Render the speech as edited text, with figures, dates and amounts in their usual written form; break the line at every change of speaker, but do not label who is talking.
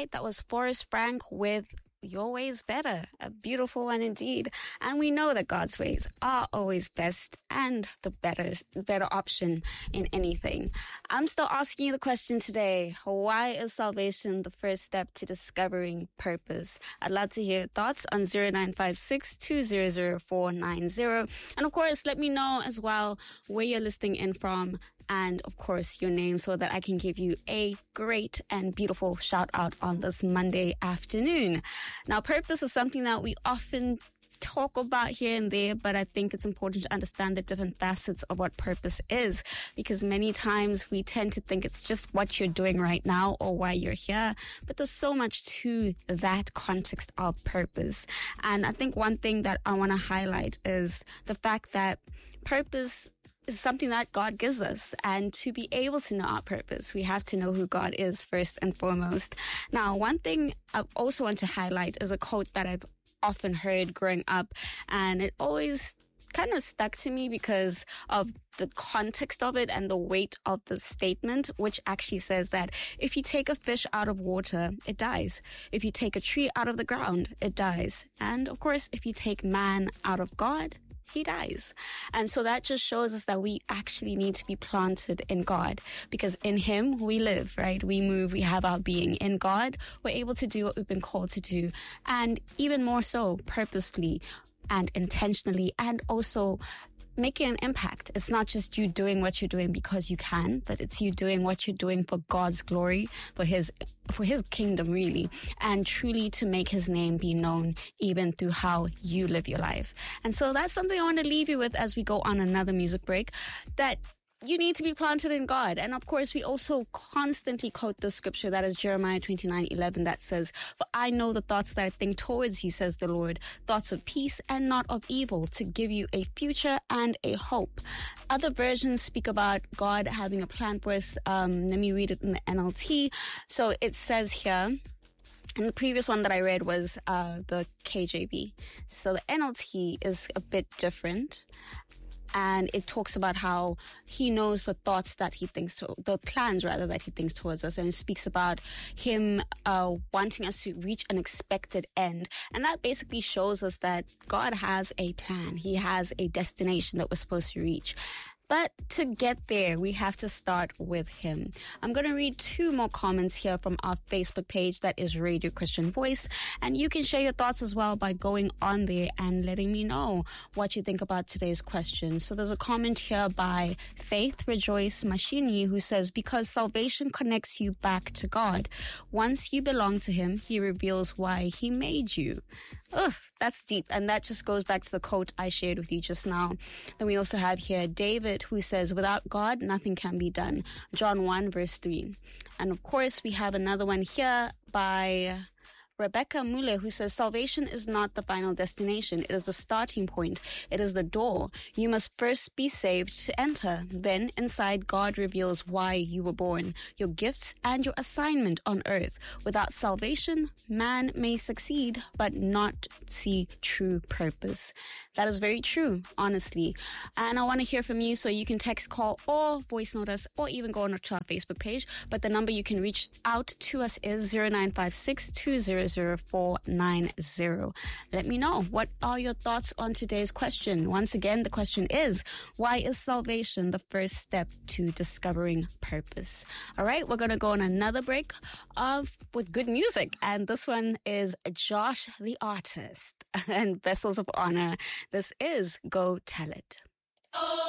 right? That was Forrest Frank with Your Way's Better, a beautiful one indeed. And we know that God's ways are always best and the better option in anything. I'm still asking you the question today. Why is salvation the first step to discovering purpose? I'd love to hear your thoughts on 0956-200-490. And of course, let me know as well where you're listening in from, and of course your name, so that I can give you a great and beautiful shout out on this Monday afternoon. Now, purpose is something that we often talk about here and there, but I think it's important to understand the different facets of what purpose is, because many times we tend to think it's just what you're doing right now or why you're here, but there's so much to that context of purpose. And I think one thing that I want to highlight is the fact that purpose is something that God gives us. And to be able to know our purpose, we have to know who God is first and foremost. Now, one thing I also want to highlight is a quote that I've often heard growing up, and it always kind of stuck to me because of the context of it and the weight of the statement, which actually says that if you take a fish out of water, it dies. If you take a tree out of the ground, it dies. And of course, if you take man out of God, he dies. And so that just shows us that we actually need to be planted in God, because in him we live, right? We move, we have our being. In God, we're able to do what we've been called to do, and even more so purposefully and intentionally, and also making an impact. It's not just you doing what you're doing because you can, but it's you doing what you're doing for God's glory, for his kingdom, really, and truly to make his name be known even through how you live your life. And so that's something I want to leave you with as we go on another music break, that you need to be planted in God. And of course, we also constantly quote the scripture that is Jeremiah 29:11, that says, "For I know the thoughts that I think towards you, says the Lord, thoughts of peace and not of evil, to give you a future and a hope." Other versions speak about God having a plan for us. Let me read it in the NLT. So it says here, and the previous one that I read was the KJV. So the NLT is a bit different. And it talks about how he knows the thoughts that he thinks, the plans rather, that he thinks towards us. And it speaks about him wanting us to reach an expected end. And that basically shows us that God has a plan. He has a destination that we're supposed to reach. But to get there, we have to start with him. I'm going to read 2 more comments here from our Facebook page, that is Radio Christian Voice. And you can share your thoughts as well by going on there and letting me know what you think about today's question. So there's a comment here by Faith Rejoice Mashini, who says, "Because salvation connects you back to God. Once you belong to him, he reveals why he made you." Ugh, that's deep. And that just goes back to the quote I shared with you just now. Then we also have here David, who says, "Without God, nothing can be done." John 1:3. And of course, we have another one here by Rebecca Mule, who says, "Salvation is not the final destination. It is the starting point. It is the door. You must first be saved to enter. Then inside, God reveals why you were born, your gifts and your assignment on earth. Without salvation, man may succeed, but not see true purpose." That is very true, honestly. And I want to hear from you, so you can text, call, or voice note us, or even go on to our Facebook page. But the number you can reach out to us is 0956-200-490. Let me know, what are your thoughts on today's question? Once again, the question is, why is salvation the first step to discovering purpose? All right, we're going to go on another break with good music. And this one is Josh the Artist and Vessels of Honor. This is Go Tell It.